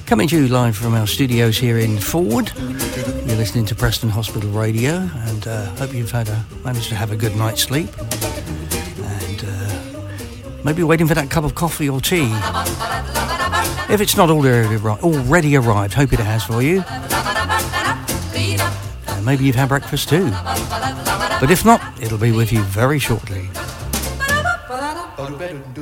Coming to you live from our studios here in Forward. You're listening to Preston Hospital Radio, and hope you've managed to have a good night's sleep. And maybe waiting for that cup of coffee or tea. If it's not already arrived, hope it has for you. And maybe you've had breakfast too. But if not, it'll be with you very shortly.